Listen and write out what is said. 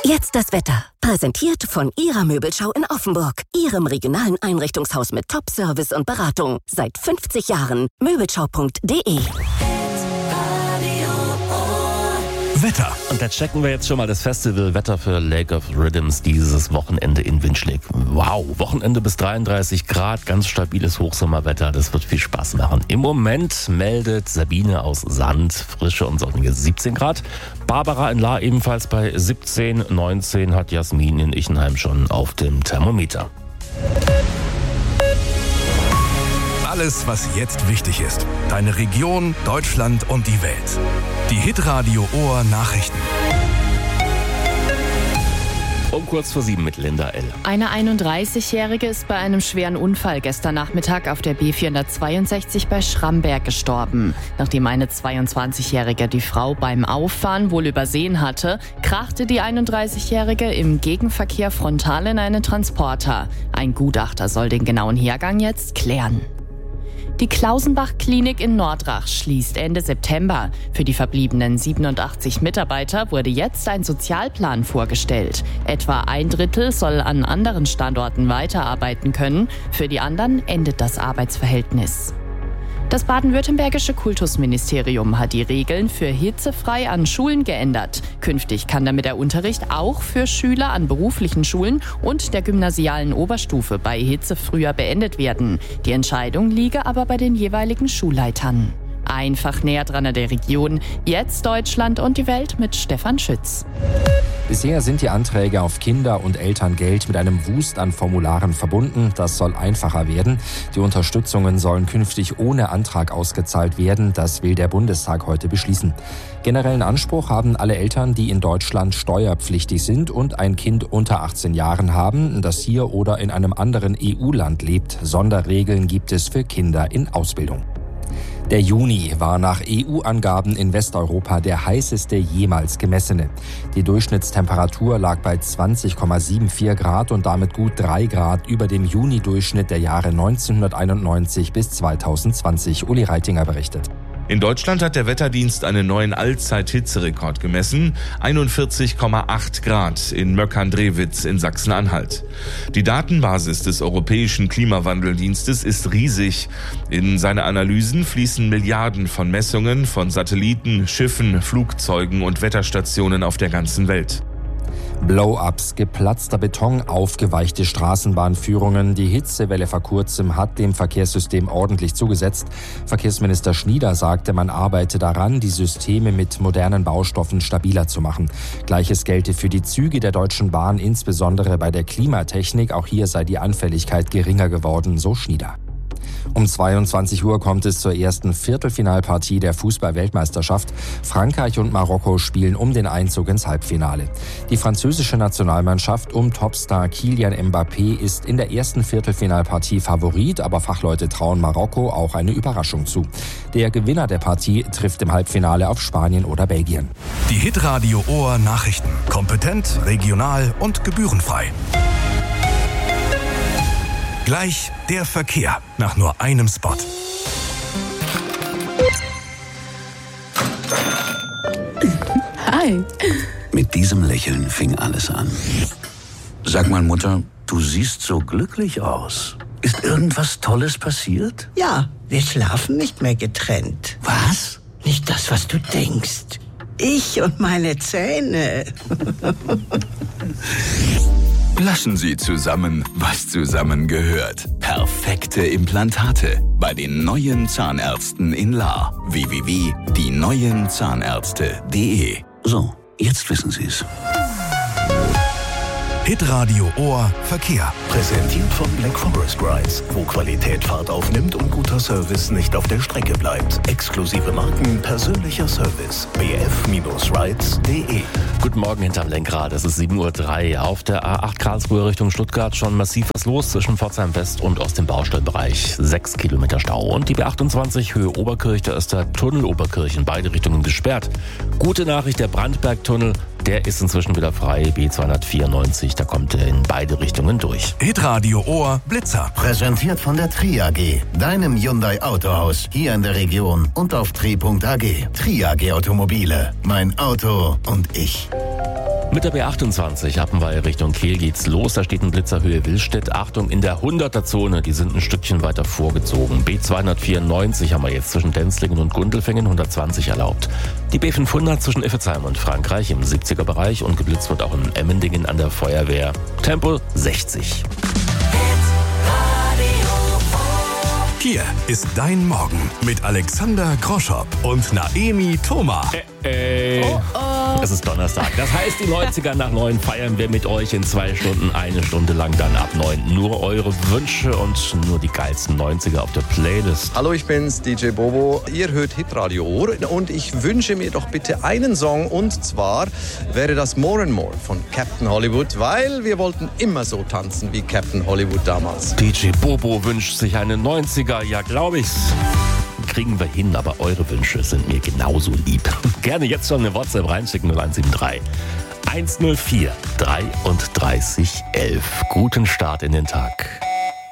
Jetzt das Wetter. Präsentiert von Ihrer Möbelschau in Offenburg. Ihrem regionalen Einrichtungshaus mit Top-Service und Beratung. Seit 50 Jahren. Möbelschau.de. Wetter. Und da checken wir jetzt schon mal das Festivalwetter für Lake of Rhythms dieses Wochenende in Windschlick. Wow, Wochenende bis 33 Grad, ganz stabiles Hochsommerwetter, das wird viel Spaß machen. Im Moment meldet Sabine aus Sand frische und sonnige 17 Grad. Barbara in Lahr ebenfalls bei 17, 19 hat Jasmin in Ichenheim schon auf dem Thermometer. Alles, was jetzt wichtig ist. Deine Region, Deutschland und die Welt. Die Hitradio Ohr Nachrichten. Um kurz vor 7 mit Linda L. Eine 31-Jährige ist bei einem schweren Unfall gestern Nachmittag auf der B462 bei Schramberg gestorben. Nachdem eine 22-Jährige die Frau beim Auffahren wohl übersehen hatte, krachte die 31-Jährige im Gegenverkehr frontal in einen Transporter. Ein Gutachter soll den genauen Hergang jetzt klären. Die Klausenbach-Klinik in Nordrach schließt Ende September. Für die verbliebenen 87 Mitarbeiter wurde jetzt ein Sozialplan vorgestellt. Etwa ein Drittel soll an anderen Standorten weiterarbeiten können. Für die anderen endet das Arbeitsverhältnis. Das baden-württembergische Kultusministerium hat die Regeln für hitzefrei an Schulen geändert. Künftig kann damit der Unterricht auch für Schüler an beruflichen Schulen und der gymnasialen Oberstufe bei Hitze früher beendet werden. Die Entscheidung liege aber bei den jeweiligen Schulleitern. Einfach näher dran an der Region. Jetzt Deutschland und die Welt mit Stefan Schütz. Bisher sind die Anträge auf Kinder- und Elterngeld mit einem Wust an Formularen verbunden. Das soll einfacher werden. Die Unterstützungen sollen künftig ohne Antrag ausgezahlt werden. Das will der Bundestag heute beschließen. Generellen Anspruch haben alle Eltern, die in Deutschland steuerpflichtig sind und ein Kind unter 18 Jahren haben, das hier oder in einem anderen EU-Land lebt. Sonderregeln gibt es für Kinder in Ausbildung. Der Juni war nach EU-Angaben in Westeuropa der heißeste jemals gemessene. Die Durchschnittstemperatur lag bei 20,74 Grad und damit gut 3 Grad über dem Juni-Durchschnitt der Jahre 1991 bis 2020. Uli Reitinger berichtet. In Deutschland hat der Wetterdienst einen neuen Allzeit-Hitzerekord gemessen, 41,8 Grad in Möckern-Drewitz in Sachsen-Anhalt. Die Datenbasis des Europäischen Klimawandeldienstes ist riesig. In seine Analysen fließen Milliarden von Messungen von Satelliten, Schiffen, Flugzeugen und Wetterstationen auf der ganzen Welt. Blow-ups, geplatzter Beton, aufgeweichte Straßenbahnführungen. Die Hitzewelle vor kurzem hat dem Verkehrssystem ordentlich zugesetzt. Verkehrsminister Schnieder sagte, man arbeite daran, die Systeme mit modernen Baustoffen stabiler zu machen. Gleiches gelte für die Züge der Deutschen Bahn, insbesondere bei der Klimatechnik. Auch hier sei die Anfälligkeit geringer geworden, so Schnieder. Um 22 Uhr kommt es zur ersten Viertelfinalpartie der Fußball-Weltmeisterschaft. Frankreich und Marokko spielen um den Einzug ins Halbfinale. Die französische Nationalmannschaft um Topstar Kylian Mbappé ist in der ersten Viertelfinalpartie Favorit, aber Fachleute trauen Marokko auch eine Überraschung zu. Der Gewinner der Partie trifft im Halbfinale auf Spanien oder Belgien. Die Hitradio Ohr Nachrichten. Kompetent, regional und gebührenfrei. Gleich der Verkehr nach nur einem Spot. Hi. Mit diesem Lächeln fing alles an. Sag mal, Mutter, du siehst so glücklich aus. Ist irgendwas Tolles passiert? Ja, wir schlafen nicht mehr getrennt. Was? Nicht das, was du denkst. Ich und meine Zähne. Lassen Sie zusammen, was zusammengehört. Perfekte Implantate bei den neuen Zahnärzten in Lahr. www.dieneuenzahnärzte.de. So, jetzt wissen Sie es. Hitradio Ohr Verkehr. Präsentiert von Black Forest Rides, wo Qualität Fahrt aufnimmt und guter Service nicht auf der Strecke bleibt. Exklusive Marken, persönlicher Service. bf-rides.de. Guten Morgen hinterm Lenkrad, es ist 7:03 Uhr. Auf der A8 Karlsruhe Richtung Stuttgart schon massiv was los zwischen Pforzheim West und aus dem Baustellbereich. 6 Kilometer Stau. Und die B28 Höhe Oberkirch, da ist der Tunnel Oberkirch in beide Richtungen gesperrt. Gute Nachricht, der Brandbergtunnel, der ist inzwischen wieder frei. B294, da kommt er in beide Richtungen durch. Hitradio Ohr Blitzer. Präsentiert von der Tri AG, deinem Hyundai Autohaus, hier in der Region und auf tri.ag. Tri AG Automobile, mein Auto und ich. Mit der B28 Appenweier Richtung Kehl geht's los. Da steht ein Blitzer Höhe Willstedt. Achtung, in der 100er-Zone, die sind ein Stückchen weiter vorgezogen. B294 haben wir jetzt zwischen Denzlingen und Gundelfingen 120 erlaubt. Die B500 zwischen Iffezheim und Frankreich im 70er-Bereich und geblitzt wird auch in Emmendingen an der Feuerwehr. Tempo 60. Hier ist dein Morgen mit Alexander Groschopp und Naemi Thoma. Es ist Donnerstag. Das heißt, die 90er nach 9 feiern wir mit euch in 2 Stunden, 1 Stunde lang dann ab 9. Nur eure Wünsche und nur die geilsten 90er auf der Playlist. Hallo, ich bin's, DJ Bobo. Ihr hört Hitradio Ohr und ich wünsche mir doch bitte einen Song und zwar wäre das More and More von Captain Hollywood, weil wir wollten immer so tanzen wie Captain Hollywood damals. DJ Bobo wünscht sich eine 90er, ja glaube ich's. Kriegen wir hin, aber eure Wünsche sind mir genauso lieb. Gerne jetzt schon eine WhatsApp reinschicken, 0173 104 33 11. Guten Start in den Tag.